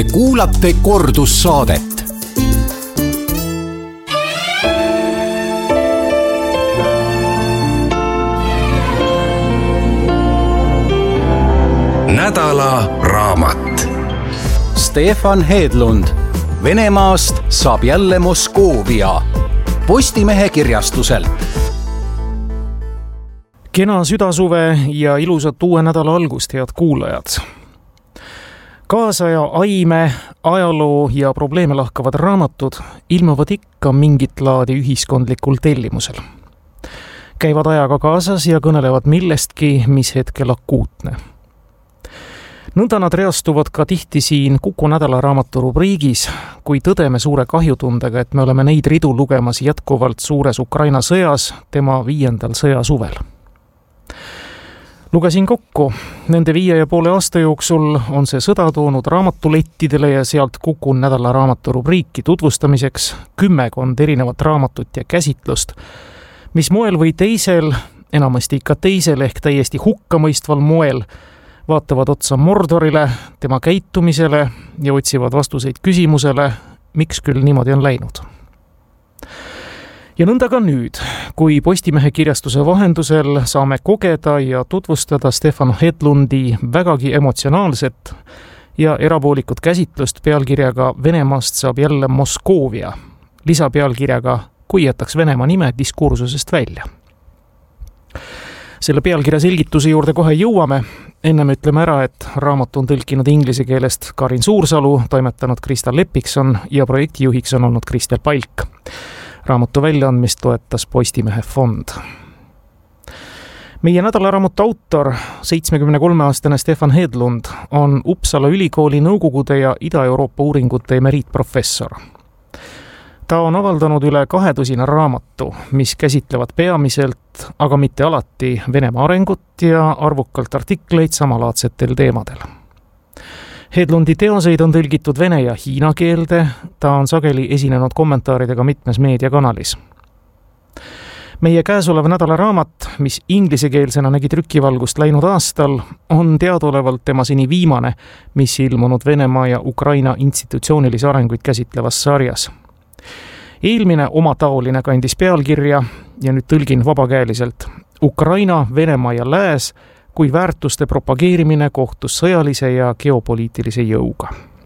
Te kuulate kordussaadet. Nädala raamat. Stefan Hedlund. Venemaast saab jälle Moskoovia. Postimehe kirjastuselt. Kena südasuve ja ilusat uue nädala algust, head kuulajad. Kaasaja aime, ajaloo ja probleeme lahkavad raamatud ilmuvad ikka mingit laadi ühiskondlikul tellimusel. Käivad ajaga kaasas ja kõnelevad millestki, mis hetkel akuutne. Nõnda nad reastuvad ka tihti siin Kuku nädala raamatu rubriigis, kui tõdeme suure kahjutundega, et me oleme neid ridu lugemas jätkuvalt suures Ukraina sõjas, tema 5. sõjasuvel. Lugesin kokku, nende 5,5 aasta jooksul on see sõda toonud raamatulettidele ja sealt Kuku nädala raamatu rubriiki tutvustamiseks 10 erinevat raamatut ja käsitlust, mis moel või teisel, enamasti ikka teisel ehk täiesti hukkamõistval moel, vaatavad otsa Mordorile, tema käitumisele ja otsivad vastuseid küsimusele, miks küll niimoodi on läinud. Ja nõnda ka nüüd, kui Postimehe kirjastuse vahendusel saame kogeda ja tutvustada Stefan Hedlundi vägagi emotsionaalset ja erapoolikut käsitlust pealkirjaga Venemaast saab jälle Moskoovia, lisapealkirjaga kui jätaks Venemaa nime diskursusest välja. Selle pealkirja selgituse juurde kohe jõuame. Ennem ütleme ära, et raamat on tõlkinud inglise keelest Karin Suursalu, toimetanud Krista Lepikson ja projektijuhiks on olnud Kristel Palk. Raamatu väljaandmist toetas Postimehe fond. Meie nädalaraamatu autor, 73-aastane Stefan Hedlund, on Uppsala ülikooli Nõukogude ja Ida-Euroopa uuringute emeriitprofessor. Ta on avaldanud üle 20 raamatu, mis käsitlevad peamiselt, aga mitte alati Venemaa arengut ja arvukalt artikleid samalaadsetel teemadel. Hedlundi teoseid on tõlgitud vene ja hiina keelde, ta on sageli esinenud kommentaaridega mitmes meediakanalis. Meie käesolev nädala raamat, mis inglisekeelsena nägi trükivalgust läinud aastal, on teadaolevalt tema seni viimane, mis ilmunud Venemaa ja Ukraina institutsioonilisi arenguid käsitlevas sarjas. Eelmine omataoline kandis pealkirja, ja nüüd tõlgin vabakäeliselt, Ukraina, Venemaa ja Lääs kui väärtuste propageerimine kohtus sõjalise ja geopoliitilise jõuga.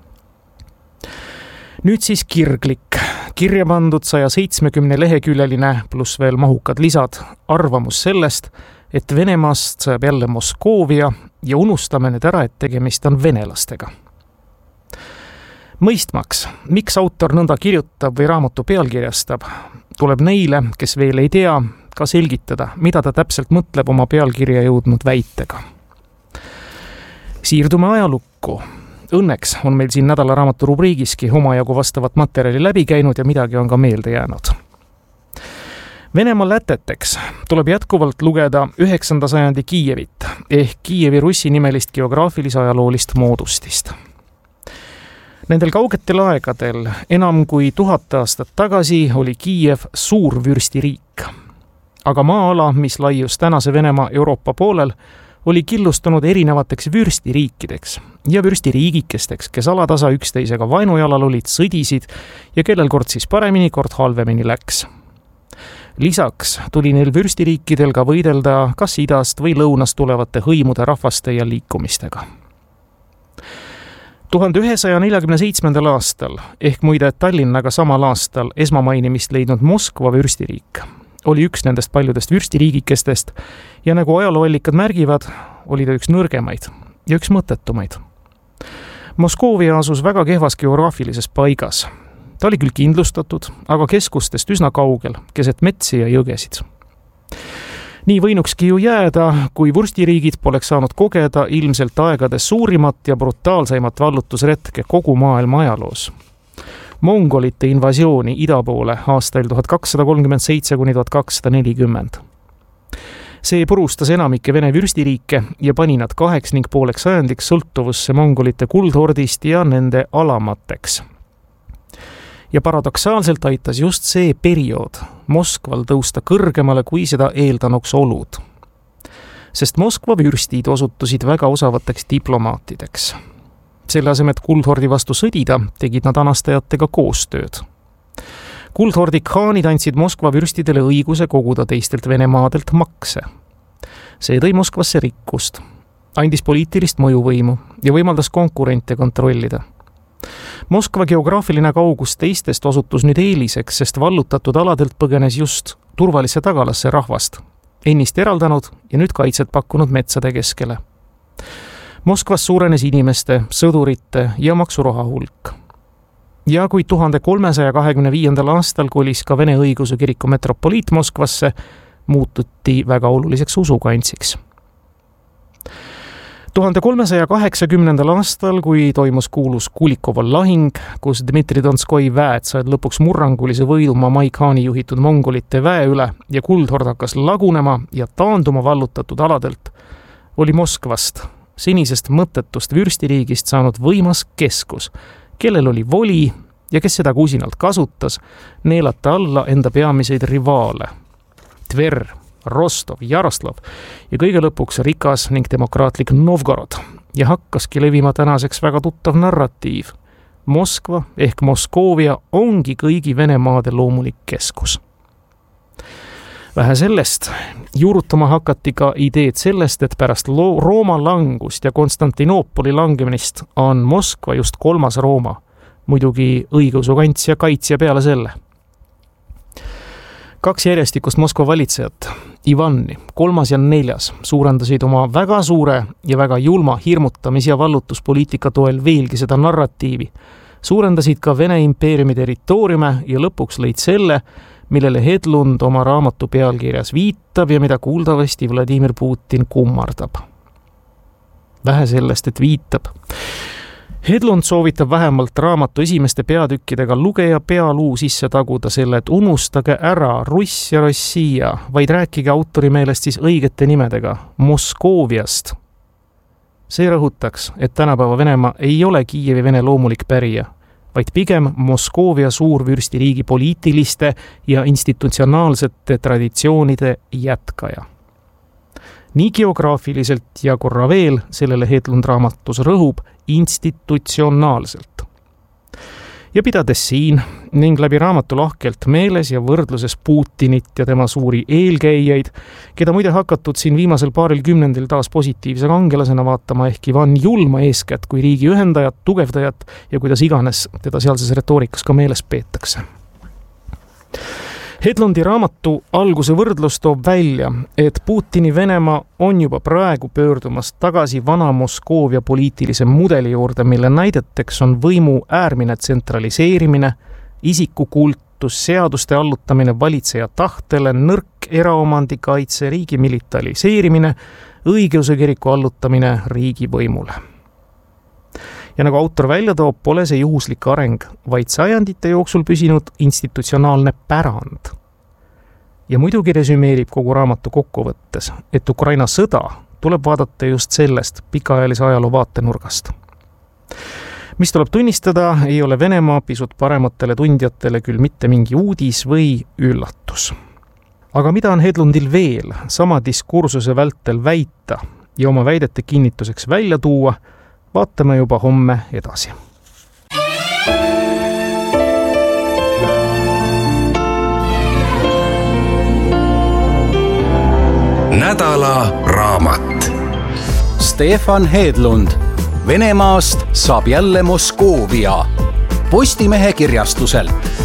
Nüüd siis kirglik, kirja pandud 170 leheküljeline pluss veel mahukad lisad, arvamus sellest, et Venemaast saab jälle Moskoovia ja unustame nüüd ära, et tegemist on venelastega. Mõistmaks, miks autor nõnda kirjutab või raamatu pealkirjastab, tuleb neile, kes veel ei tea, ka selgitada, mida ta täpselt mõtleb oma pealkirja jõudnud väitega. Siirdume ajalukku. Õnneks on meil siin nädalaraamatu rubriigiski omajagu vastavat materjali läbi käinud ja midagi on ka meelde jäänud. Venemaa läteteks tuleb jätkuvalt lugeda 9. sajandi Kiievit ehk Kiievi Russi nimelist geograafilise ajaloolist moodustist. Nendel kaugetel aegadel, enam kui 1000 aastat tagasi, oli Kiiev suur vürstiriik. Aga maa-ala, mis laius tänase Venemaa Euroopa poolel, oli killustunud erinevateks vürstiriikideks ja vürstiriigikesteks, kes alatasa üksteisega vaenujalal olid, sõdisid ja kellel kord siis paremini, kord halvemini läks. Lisaks tuli neil vürstiriikidel ka võidelda kas idast või lõunast tulevate hõimude rahvaste ja liikumistega. 1147. aastal, ehk muide Tallinnaga samal aastal esmamainimist leidnud Moskva vürstiriik, oli üks nendest paljudest vürstiriigikestest ja nagu ajalooallikad märgivad, oli ta üks nõrgemaid ja üks mõttetumaid. Moskoovia asus väga kehvas geograafilises paigas. Ta oli küll kindlustatud, aga keskustest üsna kaugel, keset metsi ja jõgesid. Nii võinukski ju jääda, kui vürstiriigid poleks saanud kogeda ilmselt aegades suurimat ja brutaalseimat vallutusretke kogu maailma ajaloos. Mongolite invasiooni ida poole aastail 1237–1240. See purustas enamikke Vene vürstiriike ja pani nad 2,5 sajandiks sõltuvusse mongolite kuldhordist ja nende alamateks. Ja paradoksaalselt aitas just see periood Moskval tõusta kõrgemale, kui seda eeldanuks olud. Sest Moskva vürstid osutusid väga osavateks diplomaatideks. Selle asemel, et kuldhordi vastu sõdida, tegid nad anastajatega koostööd. Kuldhordi khaanid andsid Moskva vürstidele õiguse koguda teistelt Venemaadelt makse. See tõi Moskvasse rikkust, andis poliitilist mõjuvõimu ja võimaldas konkurente kontrollida. Moskva geograafiline kaugus teistest osutus nüüd eeliseks, sest vallutatud aladelt põgenes just turvalisse tagalasse rahvast, ennist eraldanud ja nüüd kaitset pakkunud metsade keskele. Moskvas suurenes inimeste, sõdurite ja maksuroha hulk. Ja kui 1325. aastal kolis ka Vene õigeusu kiriku metropoliit Moskvasse, muututi väga oluliseks usukantsiks. 1380. aastal, kui toimus kuulus Kulikova lahing, kus Dmitri Donskoi väed said lõpuks murrangulise võidu Mamai Khani juhitud mongolite väe üle ja kuldhord hakkas lagunema ja taanduma vallutatud aladelt, oli Moskvast, senisest mõttetust vürstiriigist saanud võimas keskus, kellel oli voli ja kes seda kusinalt kasutas, neelata alla enda peamiseid rivaale. Tver, Rostov, Jaroslav ja kõige lõpuks rikas ning demokraatlik Novgorod ja hakkaski levima tänaseks väga tuttav narratiiv. Moskva ehk Moskoovia ongi kõigi Venemaade loomulik keskus. Vähe sellest, juurutama hakati ka ideed sellest, et pärast Rooma langust ja Konstantinoopoli langemist on Moskva just 3. Rooma, muidugi õigeusu kants ja kaitsja peale selle. 2 järjestikust Moskva valitsejat, Ivani, 3. ja 4. suurendasid oma väga suure ja väga julma hirmutamis- ja vallutuspoliitika toel veelgi seda narratiivi, suurendasid ka Vene impeeriumi territooriume ja lõpuks lõid selle, millele Hedlund oma raamatu pealkirjas viitab ja mida kuuldavasti Vladimir Putin kummardab. Vähe sellest, et viitab. Hedlund soovitab vähemalt raamatu esimeste peatükkidega lugeja pealuu sisse taguda selle, et unustage ära Russ ja Rossija, vaid rääkige autori meelest siis õigete nimedega Moskooviast. See rõhutaks, et tänapäeva Venemaa ei ole Kiievi Vene loomulik pärija, vaid pigem Moskoovia suurvürstiriigi poliitiliste ja institutsionaalsete traditsioonide jätkaja. Nii geograafiliselt ja korra veel sellele Hedlund raamatus rõhub institutsionaalselt. Ja pidades siin ning läbi raamatu lahkelt meeles ja võrdluses Putinit ja tema suuri eelkäijaid, keda muide hakatud siin viimasel paaril kümnendil taas positiivse kangelasena vaatama ehk Ivan Julma eeskätt kui riigi ühendajat, tugevdajat ja kuidas iganes teda sealses retoorikas ka meeles peetakse. Hedlundi raamatu alguse võrdlus toob välja, et Putini Venemaa on juba praegu pöördumas tagasi vana Moskoovia poliitilise mudeli juurde, mille näideteks on võimu äärmine tsentraliseerimine, isikukultus, seaduste allutamine valitseja tahtele, nõrk eraomandi kaitse, riigi militariseerimine, õigeusu kiriku allutamine riigi võimule. Ja nagu autor välja toob, pole see juhuslik areng, vaid sajandite jooksul püsinud institutsionaalne pärand. Ja muidugi resümeerib kogu raamatu kokkuvõttes, et Ukraina sõda tuleb vaadata just sellest pikaajalise ajaloo vaatenurgast. Mis tuleb tunnistada, ei ole Venemaa pisut parematele tundjatele küll mitte mingi uudis või üllatus. Aga mida on Hedlundil veel sama diskursuse vältel väita ja oma väidete kinnituseks välja tuua, vaatame juba homme edasi. Nädala raamat. Stefan Hedlund. Venemaast saab jälle Moskoovia. Postimehe kirjastuselt.